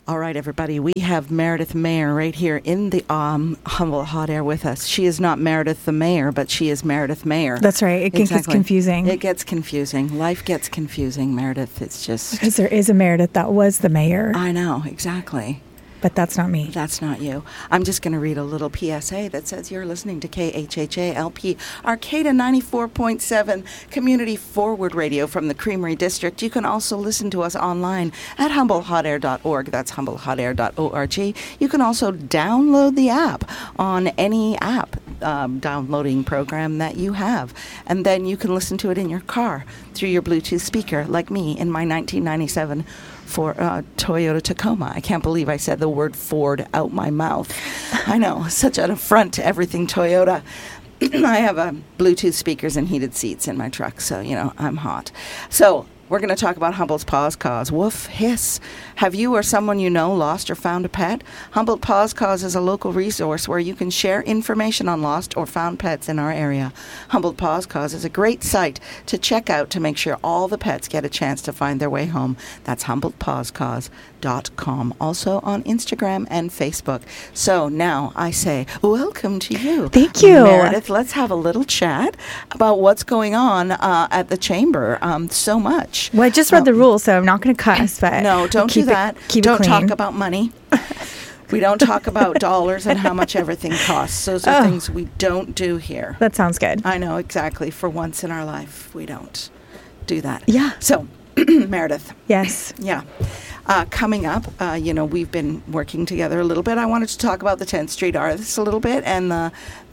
All right, everybody, we have Meredith Mayer right here in the Humble Hot Air with us. She is not Meredith the Mayor, but she is Meredith Mayer. That's right. It gets confusing. It gets confusing. Life gets confusing, Meredith. It's just... Because there is a Meredith that was the mayor. I know, exactly. But that's not me. That's not you. I'm just going to read a little PSA that says you're listening to KHHA-LP Arcata 94.7 Community Forward Radio from the Creamery District. You can also listen to us online at humblehotair.org. That's humblehotair.org. You can also download the app on any app downloading program that you have. And then you can listen to it in your car through your Bluetooth speaker, like me in my 1997 for Toyota Tacoma. I can't believe I said the word Ford out my mouth. I know, such an affront to everything Toyota. I have Bluetooth speakers and heated seats in my truck, so, I'm hot. So, we're going to talk about Humboldt's Paws Cause. Woof, hiss. Have you or someone you know lost or found a pet? Humboldt Paws Cause is a local resource where you can share information on lost or found pets in our area. Humboldt Paws Cause is a great site to check out to make sure all the pets get a chance to find their way home. That's HumboldtPawsCause.com. Also on Instagram and Facebook. So now I say, welcome to you. Thank you. Meredith, let's have a little chat about what's going on at the Chamber. So much. Well, I just read the rules, so I'm not going to cuss. But no, don't do that. Don't talk about money. We don't talk about dollars and how much everything costs. Those are things we don't do here. That sounds good. I know, exactly. For once in our life, we don't do that. Yeah. So, Meredith. Yes. Yeah. Coming up, we've been working together a little bit. I wanted to talk about the 10th Street Artists a little bit and the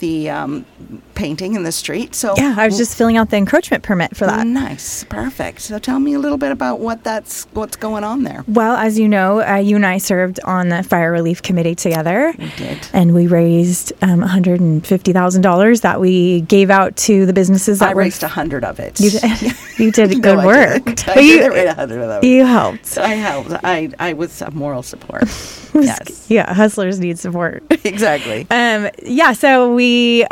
painting in the street. So yeah, I was just filling out the encroachment permit for that. Nice. Perfect. So tell me a little bit about what's going on there. Well, as you know, you and I served on the Fire Relief Committee together. We did. And we raised $150,000 that we gave out to the businesses that I raised 100 of it. You did good work. I didn't raise 100 of it. You helped. I helped. I was a moral support. Yes. Yeah, hustlers need support. Exactly. So we,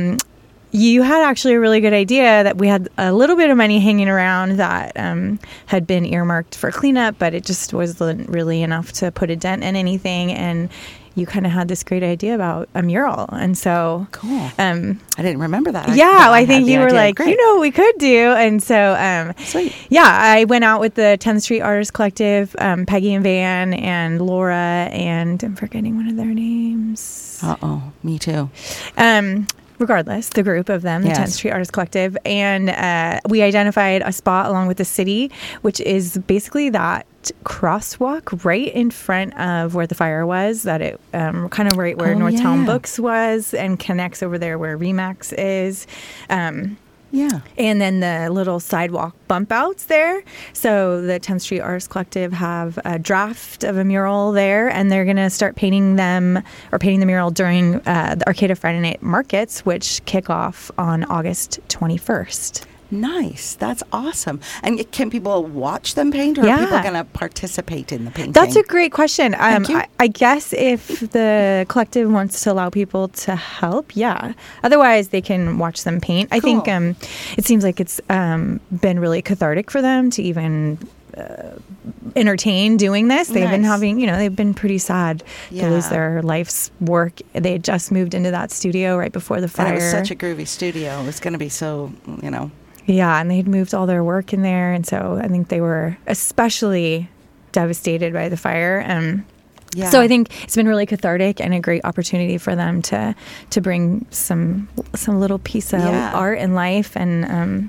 you had actually a really good idea that we had a little bit of money hanging around that had been earmarked for cleanup, but it just wasn't really enough to put a dent in anything. And you kind of had this great idea about a mural. And so... Cool. I didn't remember that. I think you were like, great. You know what we could do. And so... Sweet. Yeah, I went out with the 10th Street Artists Collective, Peggy and Van and Laura, and I'm forgetting one of their names. Uh-oh, me too. Regardless, the group of them, the 10th Street Artists Collective, and we identified a spot along with the city, which is basically that crosswalk right in front of where the fire was, that it kind of right where Northtown Books was and connects over there where Remax is. Yeah. And then the little sidewalk bump outs there. So the 10th Street Artists Collective have a draft of a mural there, and they're going to start painting the mural during the Arcata Friday Night Markets, which kick off on August 21st. Nice. That's awesome. And can people watch them paint, or are people going to participate in the painting? That's a great question. I guess if the collective wants to allow people to help, yeah. Otherwise, they can watch them paint. Cool. I think it seems like it's been really cathartic for them to even entertain doing this. They've been having, they've been pretty sad to lose their life's work. They had just moved into that studio right before the fire. And it was such a groovy studio. It was going to be so, Yeah, and they'd moved all their work in there, and so I think they were especially devastated by the fire. So I think it's been really cathartic and a great opportunity for them to bring some little piece of art and life, and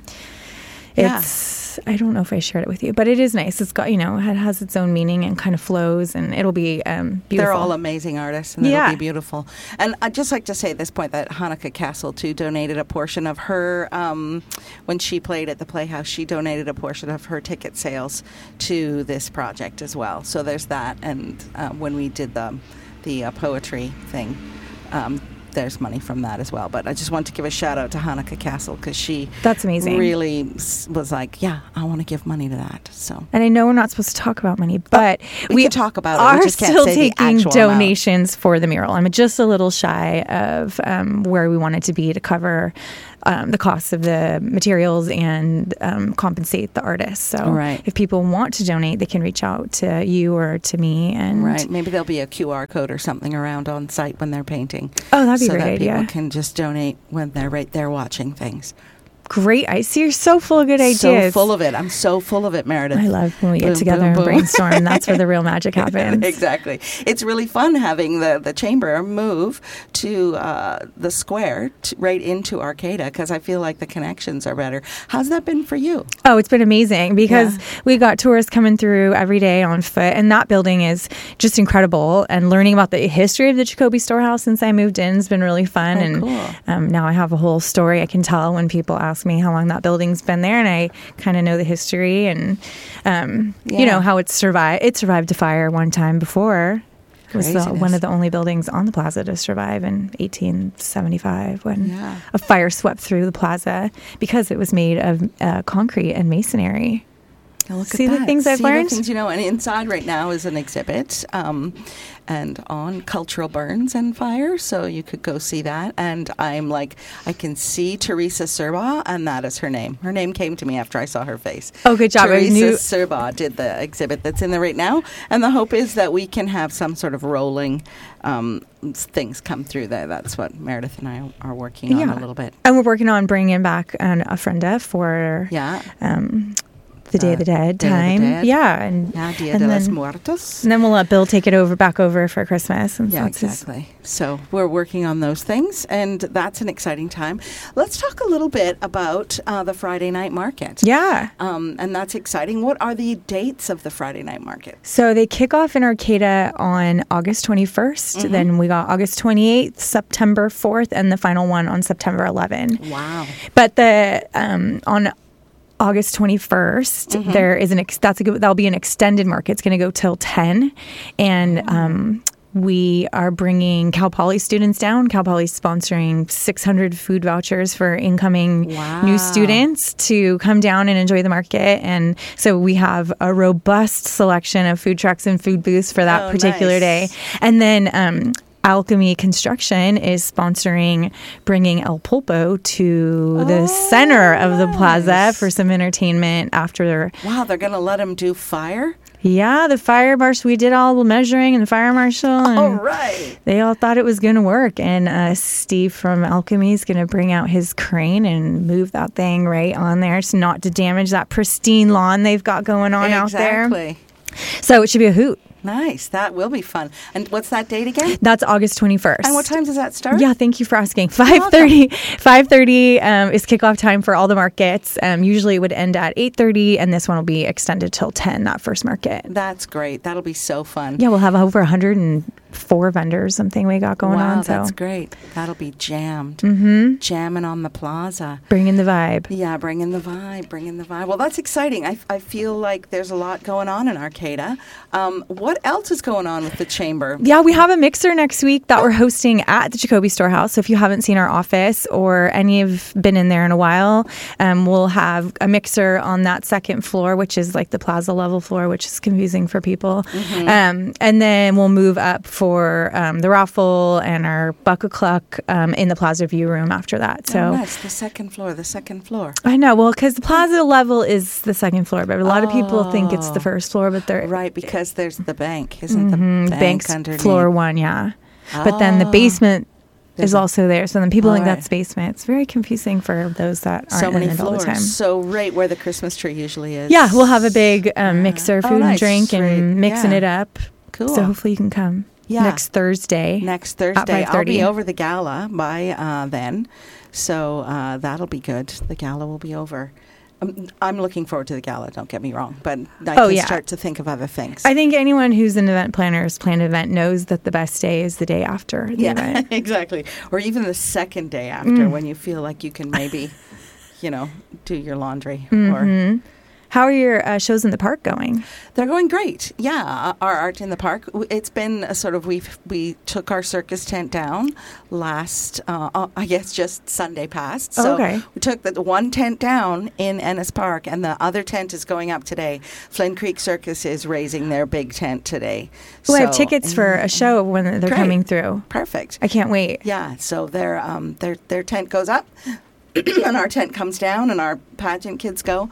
it's... I don't know if I shared it with you, but it is nice. It's got, it has its own meaning and kind of flows, and it'll be beautiful. They're all amazing artists, and it'll be beautiful. And I'd just like to say at this point that Hanukkah Castle, too, donated a portion of her, when she played at the Playhouse, she donated a portion of her ticket sales to this project as well. So there's that. And when we did the poetry thing, there's money from that as well. But I just want to give a shout out to Hanukkah Castle, because that's amazing. Really was like, I want to give money to that. So, and I know we're not supposed to talk about money, but we can talk about it. We just can't say the actual amount. Are still taking donations for the mural. I'm just a little shy of where we want it to be to cover the cost of the materials and compensate the artists. So if people want to donate, they can reach out to you or to me. And maybe there'll be a QR code or something around on site when they're painting. Oh, that'd be a great idea. So that idea. people can just donate when they're right there watching things. Great. I see you're so full of good ideas. So full of it. I'm so full of it, Meredith. I love when we get together and brainstorm. That's where the real magic happens. Exactly. It's really fun having the chamber move to the square right into Arcata, because I feel like the connections are better. How's that been for you? Oh, it's been amazing, because we got tourists coming through every day on foot, and that building is just incredible. And learning about the history of the Jacoby Storehouse since I moved in has been really fun. Cool. Now I have a whole story I can tell when people ask me how long that building's been there, and I kind of know the history and you know how it survived. It survived a fire one time before. It was one of the only buildings on the plaza to survive in 1875 when a fire swept through the plaza because it was made of concrete and masonry. See the things I've learned? Things, and inside right now is an exhibit and on cultural burns and fire, so you could go see that. And I'm like, I can see Teresa Serbaugh, and that is her name. Her name came to me after I saw her face. Oh, good job. Teresa Serbaugh did the exhibit that's in there right now, and the hope is that we can have some sort of rolling things come through there. That's what Meredith and I are working on a little bit. And we're working on bringing back an ofrenda for the Day of the Dead time. And Dia de los Muertos. And then we'll let Bill take it back over for Christmas. And exactly. So we're working on those things, and that's an exciting time. Let's talk a little bit about the Friday night market. Yeah. And that's exciting. What are the dates of the Friday night market? So they kick off in Arcata on August 21st. Mm-hmm. Then we got August 28th, September 4th, and the final one on September 11th. Wow. But on August 21st, there is that'll be an extended market. It's going to go till 10, and we are bringing Cal Poly students down. Cal Poly's sponsoring 600 food vouchers for incoming new students to come down and enjoy the market. And so we have a robust selection of food trucks and food booths for that particular day. And then Alchemy Construction is sponsoring bringing El Pulpo to the center of the plaza for some entertainment after. Wow, they're going to let him do fire? Yeah, the fire marshal. We did all the measuring and the fire marshal. And all right. They all thought it was going to work. And Steve from Alchemy is going to bring out his crane and move that thing right on there so not to damage that pristine lawn they've got going on out there. Exactly. So it should be a hoot. Nice. That will be fun. And what's that date again? That's August 21st. And what time does that start? Yeah, thank you for asking. 5:30. 5:30 is kickoff time for all the markets. Usually it would end at 8:30, and this one will be extended till 10, that first market. That's great. That'll be so fun. Yeah, we'll have over 104 vendors, something we got going on. Wow, that's great. That'll be jammed. Mm-hmm. Jamming on the plaza. Bringing the vibe. Yeah, bringing the vibe. Well, that's exciting. I feel like there's a lot going on in Arcata. What else is going on with the chamber? Yeah, we have a mixer next week that we're hosting at the Jacoby Storehouse. So if you haven't seen our office or any have been in there in a while, we'll have a mixer on that second floor, which is like the plaza level floor, which is confusing for people. Mm-hmm. And then we'll move up for the raffle and our Buck Cluck in the Plaza View room after that. So nice. The second floor. I know. Well, because the plaza level is the second floor, but a lot of people think it's the first floor. But they're right, because there's the bank, isn't the bank bank's underneath? Floor 1, yeah. But then the basement is also there. So then people think that's basement. It's very confusing for those that aren't in it all the time. So right where the Christmas tree usually is. Yeah, we'll have a big mixer, food and drink, and mixing it up. Cool. So hopefully you can come. Yeah. Next Thursday. At 5:30. I'll be over the gala by then. So that'll be good. The gala will be over. I'm looking forward to the gala, don't get me wrong, but I can start to think of other things. I think anyone who's an event planner who's planned an event knows that the best day is the day after the event. Exactly. Or even the second day after when you feel like you can maybe, do your laundry. Or How are your shows in the park going? They're going great. Yeah, our art in the park. It's been a sort of we took our circus tent down last, I guess, just Sunday past. So we took the one tent down in Ennis Park, and the other tent is going up today. Flint Creek Circus is raising their big tent today. I have tickets for a show when they're coming through. Perfect. I can't wait. Yeah, so their tent goes up. and our tent comes down and our pageant kids go.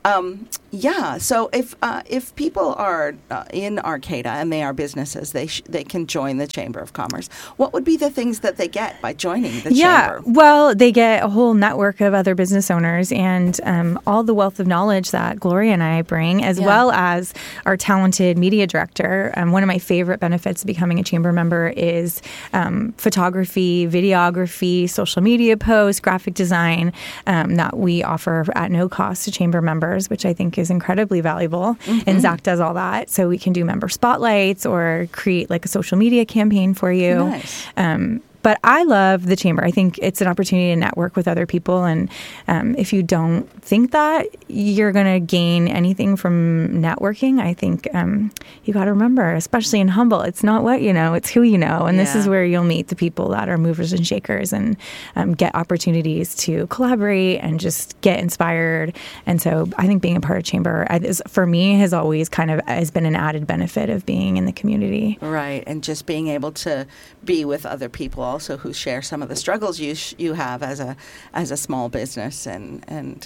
So if people are in Arcata and they are businesses, they can join the Chamber of Commerce. What would be the things that they get by joining the Chamber? Well, they get a whole network of other business owners and all the wealth of knowledge that Gloria and I bring, as well as our talented media director. One of my favorite benefits of becoming a Chamber member is photography, videography, social media posts, graphic design that we offer at no cost to Chamber members, which I think is incredibly valuable. Mm-hmm. And Zach does all that. So we can do member spotlights or create like a social media campaign for you. Nice. But I love the Chamber. I think it's an opportunity to network with other people. And if you don't think that you're going to gain anything from networking, I think you got to remember, especially in Humble, it's not what you know, it's who you know. And this is where you'll meet the people that are movers and shakers and get opportunities to collaborate and just get inspired. And so I think being a part of Chamber, for me, has always has been an added benefit of being in the community. Right. And just being able to be with other people also who share some of the struggles you have as a small business and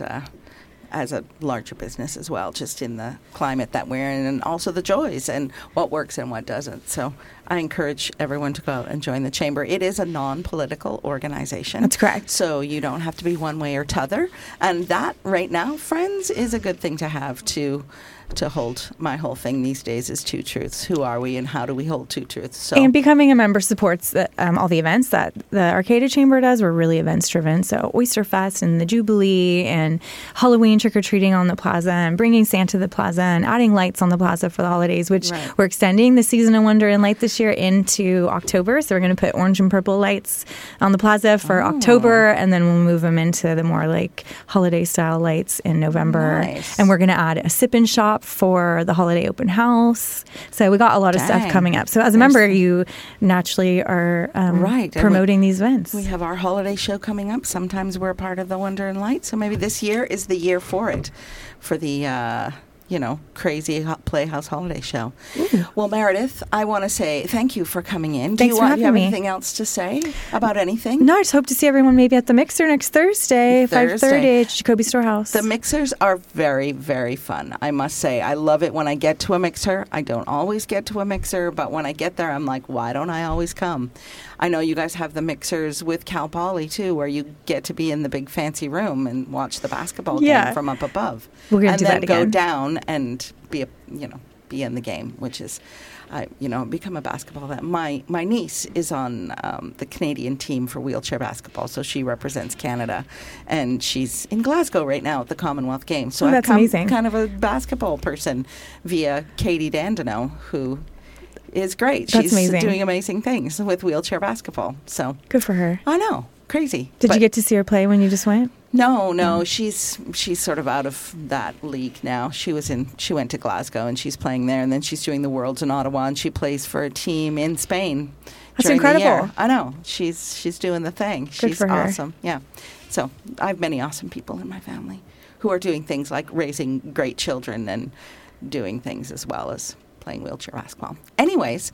as a larger business as well, just in the climate that we're in, and also the joys and what works and what doesn't. So I encourage everyone to go out and join the Chamber. It is a non-political organization. That's correct. So you don't have to be one way or t'other. And that right now, friends, is a good thing to have to hold. My whole thing these days is two truths. Who are we and how do we hold two truths? So, and becoming a member supports all the events that the Arcata Chamber does. We're really events driven. So Oyster Fest and the Jubilee and Halloween trick-or-treating on the plaza and bringing Santa to the plaza and adding lights on the plaza for the holidays, which we're extending the Season of Wonder and Light this year into October. So we're going to put orange and purple lights on the plaza for October, and then we'll move them into the more like holiday style lights in November. Nice. And we're going to add a sip-in shop for the holiday open house. So we got a lot of stuff coming up. So as a member, you naturally are promoting these events. We have our holiday show coming up. Sometimes we're a part of the Wonder and Light. So maybe this year is the year for it, for the crazy Playhouse holiday show. Ooh. Well, Meredith, I want to say thank you for coming in. Thanks for having me. Do you have anything else to say about anything? No, I just hope to see everyone maybe at the Mixer next Thursday. 5:30 at Jacoby Storehouse. The Mixers are very, very fun, I must say. I love it when I get to a Mixer. I don't always get to a Mixer, but when I get there, I'm like, why don't I always come? I know you guys have the Mixers with Cal Poly, too, where you get to be in the big fancy room and watch the basketball game from up above. We're going to do that again. And then go down and be in the game, which is, become a basketball. My niece is on the Canadian team for wheelchair basketball, so she represents Canada, and she's in Glasgow right now at the Commonwealth Games. So that's amazing. Kind of a basketball person via Katie Dandino, who is great. That's She's amazing. Doing amazing things with wheelchair basketball. So good for her. I know, crazy. Did you get to see her play when you just went? No, she's sort of out of that league now. She went to Glasgow and she's playing there, and then she's doing the Worlds in Ottawa, and she plays for a team in Spain. That's incredible. The year. I know. She's doing the thing. Good She's for her. Awesome. Yeah. So I have many awesome people in my family who are doing things like raising great children and doing things as well as playing wheelchair basketball. Anyways,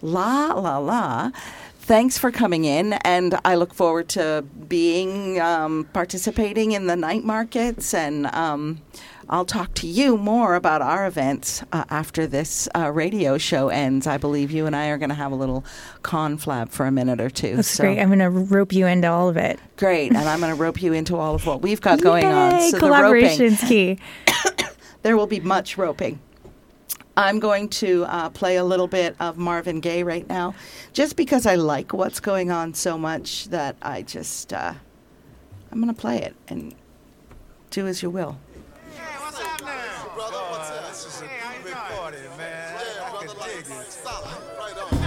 thanks for coming in, and I look forward to participating in the night markets, and I'll talk to you more about our events after this radio show ends. I believe you and I are going to have a little conflab for a minute or two. That's great. I'm going to rope you into all of it. Great, and I'm going to rope you into all of what we've got going on. So collaboration's key. There will be much roping. I'm going to play a little bit of Marvin Gaye right now, just because I like what's going on so much that I just, I'm going to play it and do as you will. Hey, what's up now? Brother, what's up? This is a big party, man. Yeah, I brother, can dig it. stop. Right on.